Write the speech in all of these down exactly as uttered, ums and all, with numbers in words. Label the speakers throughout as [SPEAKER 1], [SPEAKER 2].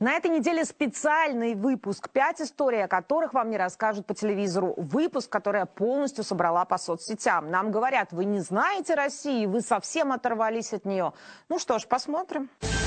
[SPEAKER 1] На этой неделе специальный выпуск. Пять историй, о которых вам не расскажут по телевизору. Выпуск, который я полностью собрала по соцсетям. Нам говорят, вы не знаете России, вы совсем оторвались от нее. Ну что ж, посмотрим.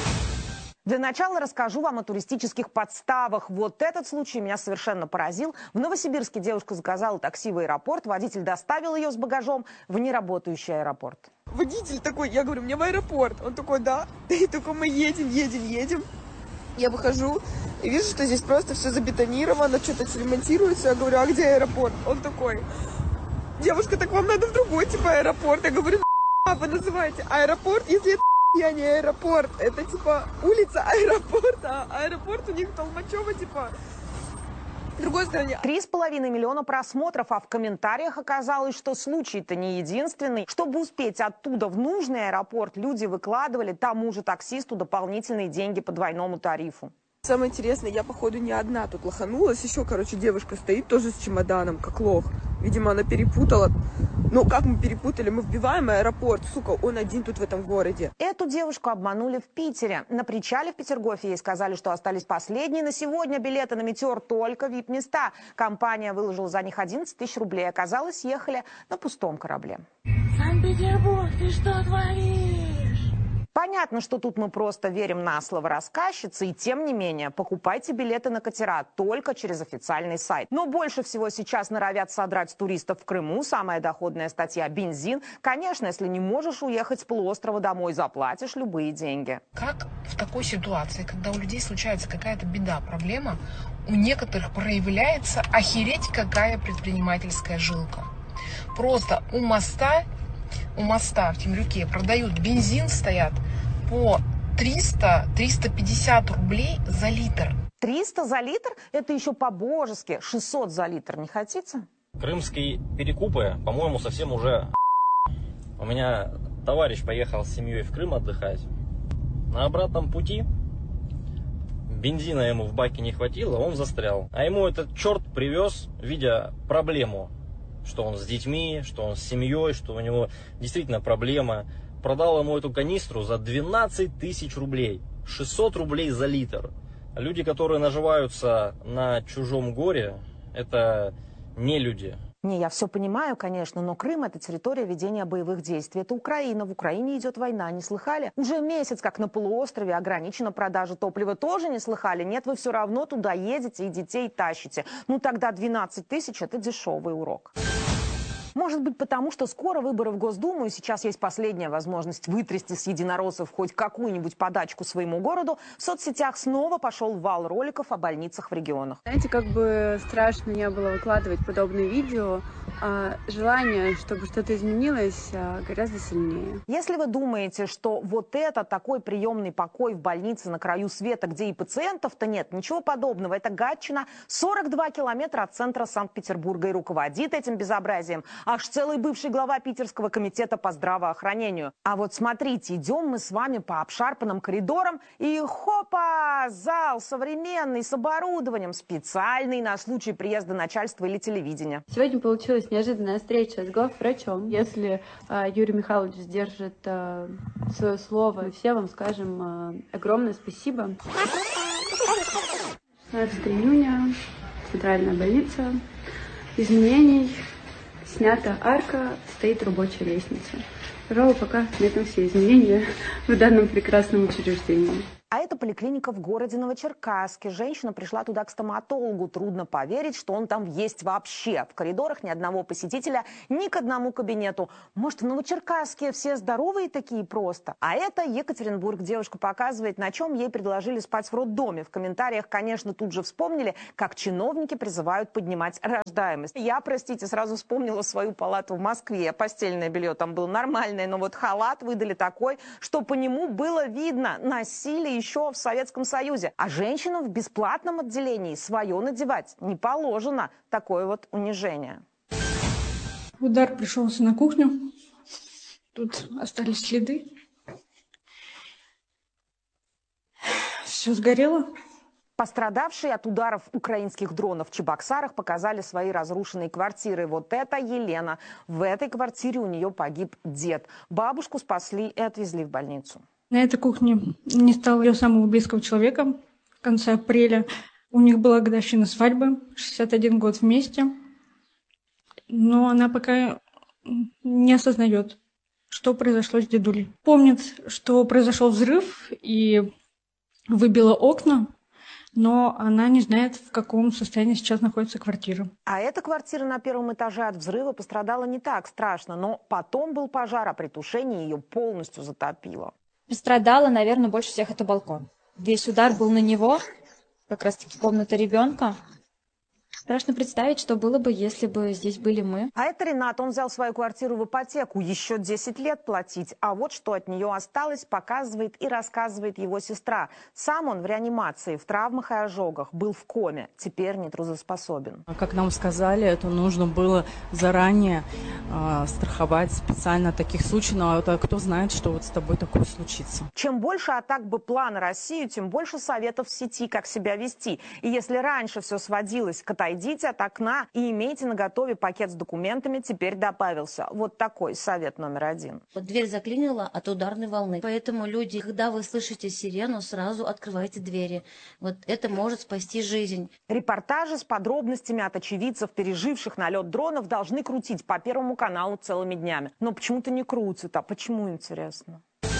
[SPEAKER 1] Для начала расскажу вам о туристических подставах. Вот этот случай меня совершенно поразил. В Новосибирске девушка заказала такси в аэропорт. Водитель доставил ее с багажом в неработающий аэропорт.
[SPEAKER 2] Водитель такой, я говорю, мне в аэропорт. Он такой, да. И только мы едем, едем, едем. Я выхожу и вижу, что здесь просто все забетонировано, что-то ремонтируется. Я говорю, а где аэропорт? Он такой, девушка, так вам надо в другой типа аэропорт. Я говорю, а вы называете аэропорт, если это я не аэропорт. Это типа улица аэропорта, а аэропорт у них Толмачево типа в другой стране.
[SPEAKER 1] Три с половиной миллиона просмотров, а в комментариях оказалось, что случай-то не единственный. Чтобы успеть оттуда в нужный аэропорт, люди выкладывали тому же таксисту дополнительные деньги по двойному тарифу.
[SPEAKER 2] Самое интересное, я походу не одна тут лоханулась. Еще, короче, девушка стоит тоже с чемоданом, как лох. Видимо, она перепутала. Ну, как мы перепутали? Мы вбиваем аэропорт. Сука, он один тут в этом городе.
[SPEAKER 1] Эту девушку обманули в Питере. На причале в Петергофе ей сказали, что остались последние на сегодня билеты на Метеор, только вип-места. Компания выложила за них одиннадцать тысяч рублей. Оказалось, ехали на пустом корабле.
[SPEAKER 3] Санкт-Петербург, ты что творишь?
[SPEAKER 1] Понятно, что тут мы просто верим на слово рассказчицы, и тем не менее, покупайте билеты на катера только через официальный сайт. Но больше всего сейчас норовят содрать с туристов в Крыму. Самая доходная статья – бензин. Конечно, если не можешь уехать с полуострова домой, заплатишь любые деньги.
[SPEAKER 4] Как в такой ситуации, когда у людей случается какая-то беда, проблема, у некоторых проявляется охереть какая предпринимательская жилка. Просто у моста... У моста в Темрюке продают бензин, стоят по триста — триста пятьдесят рублей за литр.
[SPEAKER 1] триста за литр? Это еще по-божески. шестьсот за литр не хотите?
[SPEAKER 5] Крымские перекупы, по-моему, совсем уже... У меня товарищ поехал с семьей в Крым отдыхать. На обратном пути бензина ему в баке не хватило, он застрял. А ему этот черт привез, видя проблему. Что он с детьми, что он с семьей, что у него действительно проблема. Продал ему эту канистру за двенадцать тысяч рублей. шестьсот рублей за литр. Люди, которые наживаются на чужом горе, это не люди.
[SPEAKER 1] Не, я все понимаю, конечно, но Крым – это территория ведения боевых действий. Это Украина. В Украине идет война. Не слыхали? Уже месяц, как на полуострове ограничена продажа топлива. Тоже не слыхали? Нет, вы все равно туда едете и детей тащите. Ну тогда двенадцать тысяч – это дешевый урок. Может быть, потому что скоро выборы в Госдуму, и сейчас есть последняя возможность вытрясти с единороссов хоть какую-нибудь подачку своему городу, в соцсетях снова пошел вал роликов о больницах в регионах.
[SPEAKER 6] Знаете, как бы страшно не было выкладывать подобные видео, а желание, чтобы что-то изменилось, гораздо сильнее.
[SPEAKER 1] Если вы думаете, что вот это такой приемный покой в больнице на краю света, где и пациентов-то нет, ничего подобного. Это Гатчина, сорок два километра от центра Санкт-Петербурга, и руководит этим безобразием аж целый бывший глава Питерского комитета по здравоохранению. А вот смотрите, идем мы с вами по обшарпанным коридорам, и хопа! Зал современный, с оборудованием, специальный на случай приезда начальства или телевидения.
[SPEAKER 6] Сегодня получилась неожиданная встреча с главврачом. Если э, Юрий Михайлович сдержит э, свое слово, мы все вам скажем э, огромное спасибо. шестнадцатого июня, центральная больница, изменений. Снята арка, стоит рабочая лестница. Пожалуй, пока на этом все изменения в данном прекрасном учреждении.
[SPEAKER 1] А это поликлиника в городе Новочеркасске. Женщина пришла туда к стоматологу. Трудно поверить, что он там есть вообще. В коридорах ни одного посетителя, ни к одному кабинету. Может, в Новочеркасске все здоровые такие просто? А это Екатеринбург. Девушка показывает, на чем ей предложили спать в роддоме. В комментариях, конечно, тут же вспомнили, как чиновники призывают поднимать рождаемость. Я, простите, сразу вспомнила свою палату в Москве. Постельное белье там было нормальное, но вот халат выдали такой, что по нему было видно. Носили еще в Советском Союзе. А женщинам в бесплатном отделении свое надевать не положено. Такое вот унижение.
[SPEAKER 7] Удар пришелся на кухню. Тут остались следы. Все сгорело.
[SPEAKER 1] Пострадавшие от ударов украинских дронов в Чебоксарах показали свои разрушенные квартиры. Вот это Елена. В этой квартире у нее погиб дед. Бабушку спасли и отвезли в больницу.
[SPEAKER 7] На этой кухне не стало ее самого близкого человека. конце апреля. У них была годовщина свадьбы, шестьдесят один год вместе. Но она пока не осознает, что произошло с дедулей. Помнит, что произошел взрыв и выбило окна, но она не знает, в каком состоянии сейчас находится квартира.
[SPEAKER 1] А эта квартира на первом этаже от взрыва пострадала не так страшно, но потом был пожар, а при тушении ее полностью затопило.
[SPEAKER 8] Пострадала, наверное, больше всех это балкон. Весь удар был на него, как раз-таки комната ребенка. Страшно представить, что было бы, если бы здесь были мы.
[SPEAKER 1] А это Ренат, он взял свою квартиру в ипотеку, еще десять лет платить. А вот что от нее осталось, показывает и рассказывает его сестра. Сам он в реанимации, в травмах и ожогах, был в коме, теперь нетрудоспособен.
[SPEAKER 9] Как нам сказали, это нужно было заранее э, страховать специально таких случаев, но это кто знает, что вот с тобой такое случится.
[SPEAKER 1] Чем больше атак БПЛА на Россию, тем больше советов в сети, как себя вести. И если раньше все сводилось к отойдите от окна и имейте наготове пакет с документами, теперь добавился вот такой совет номер один.
[SPEAKER 10] Вот дверь заклинила от ударной волны. Поэтому люди, когда вы слышите сирену, сразу открывайте двери. Вот это может спасти жизнь.
[SPEAKER 1] Репортажи с подробностями от очевидцев, переживших налет дронов, должны крутить по Первому каналу целыми днями. Но почему-то не крутят. А почему, интересно?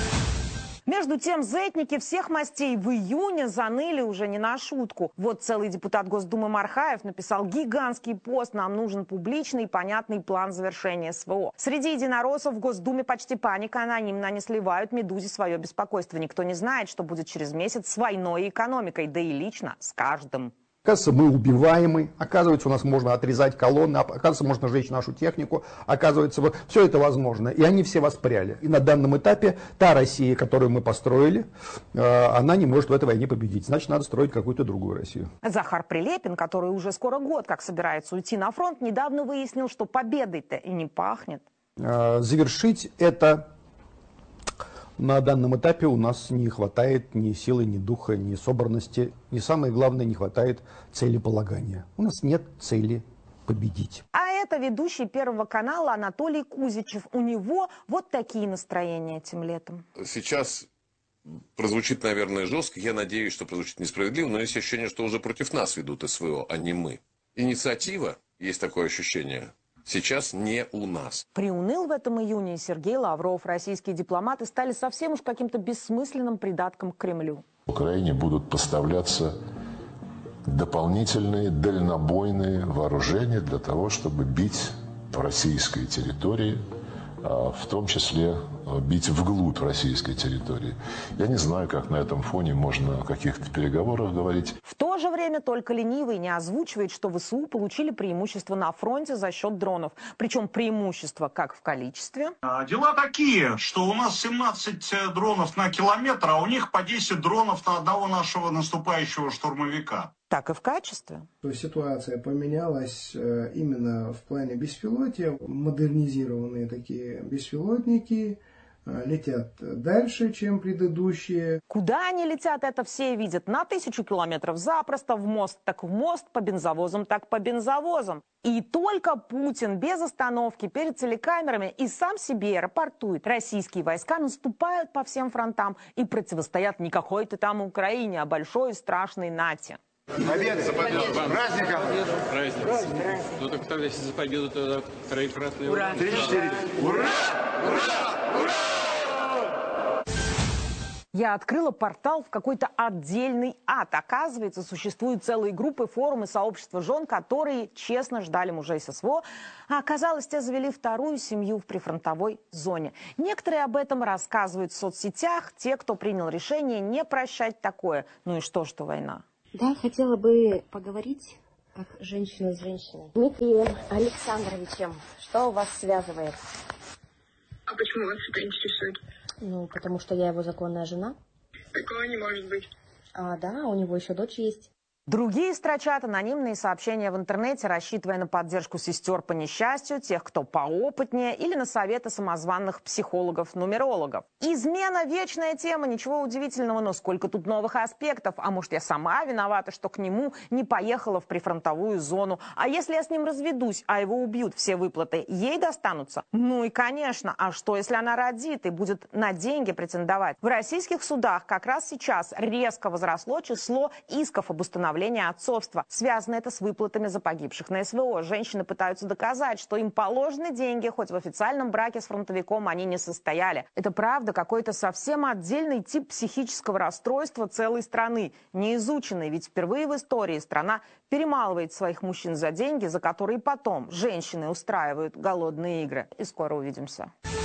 [SPEAKER 1] Между тем, зетники всех мастей в июне заныли уже не на шутку. Вот целый депутат Госдумы Мархаев написал гигантский пост «Нам нужен публичный и понятный план завершения СВО». Среди единороссов в Госдуме почти паника, анонимно они сливают «Медузе» свое беспокойство. Никто не знает, что будет через месяц с войной и экономикой, да и лично с каждым.
[SPEAKER 11] Оказывается, мы убиваемы, оказывается, у нас можно отрезать колонны, оказывается, можно сжечь нашу технику, оказывается, все это возможно. И они все воспряли. И на данном этапе та Россия, которую мы построили, она не может в этой войне победить. Значит, надо строить какую-то другую Россию.
[SPEAKER 1] Захар Прилепин, который уже скоро год как собирается уйти на фронт, недавно выяснил, что победой-то и не пахнет.
[SPEAKER 11] Завершить это... На данном этапе у нас не хватает ни силы, ни духа, ни собранности. И самое главное, не хватает целеполагания. У нас нет цели победить.
[SPEAKER 1] А это ведущий Первого канала Анатолий Кузичев. У него вот такие настроения этим летом.
[SPEAKER 12] Сейчас прозвучит, наверное, жестко. Я надеюсь, что прозвучит несправедливо, но есть ощущение, что уже против нас ведут СВО, а не мы. Инициатива, есть такое ощущение, сейчас не у нас.
[SPEAKER 1] Приуныл в этом июне Сергей Лавров. Российские дипломаты стали совсем уж каким-то бессмысленным придатком к Кремлю.
[SPEAKER 13] В Украине будут поставляться дополнительные дальнобойные вооружения для того, чтобы бить по российской территории, в том числе бить вглубь российской территории. Я не знаю, как на этом фоне можно о каких-то переговорах говорить.
[SPEAKER 1] В то же время только ленивый не озвучивает, что ВСУ получили преимущество на фронте за счет дронов. Причем преимущество как в количестве.
[SPEAKER 14] Дела такие, что у нас семнадцать дронов на километр, а у них по десять дронов на одного нашего наступающего штурмовика.
[SPEAKER 1] Так и в качестве.
[SPEAKER 15] Ситуация поменялась именно в плане беспилотия. Модернизированные такие беспилотники летят дальше, чем предыдущие.
[SPEAKER 1] Куда они летят, это все видят. На тысячу километров запросто, в мост так в мост, по бензовозам так по бензовозам. И только Путин без остановки перед телекамерами и сам себе рапортует. Российские войска наступают по всем фронтам и противостоят не какой-то там Украине, а большой и страшной НАТО.
[SPEAKER 16] Победа! За победу! Праздником!
[SPEAKER 17] Праздник! Праздник! Ну так тогда, если за победу, тогда прекрасный
[SPEAKER 16] ура! Три-четыре! Ура! Ура! Ура!
[SPEAKER 1] Я открыла портал в какой-то отдельный ад. Оказывается, существуют целые группы, форумы, сообщества жен, которые честно ждали мужей с СВО, а оказалось, те завели вторую семью в прифронтовой зоне. Некоторые об этом рассказывают в соцсетях, те, кто принял решение не прощать такое. Ну и что, что война?
[SPEAKER 18] Да, хотела бы поговорить, как женщина с женщиной. Дмитрием Александровичем, что вас связывает?
[SPEAKER 19] А почему вас это интересует?
[SPEAKER 18] Ну, потому что я его законная жена.
[SPEAKER 19] Такого не может быть.
[SPEAKER 18] А, да, у него еще дочь есть.
[SPEAKER 1] Другие строчат анонимные сообщения в интернете, рассчитывая на поддержку сестер по несчастью, тех, кто поопытнее, или на советы самозванных психологов-нумерологов. Измена – вечная тема, ничего удивительного, но сколько тут новых аспектов. А может, я сама виновата, что к нему не поехала в прифронтовую зону? А если я с ним разведусь, а его убьют, все выплаты ей достанутся? Ну и конечно, а что, если она родит и будет на деньги претендовать? В российских судах как раз сейчас резко возросло число исков об установлении отцовства. Связано это с выплатами за погибших на СВО. Женщины пытаются доказать, что им положены деньги, хоть в официальном браке с фронтовиком они не состояли. Это правда какой-то совсем отдельный тип психического расстройства целой страны, неизученный, ведь впервые в истории страна перемалывает своих мужчин за деньги, за которые потом женщины устраивают голодные игры. И скоро увидимся.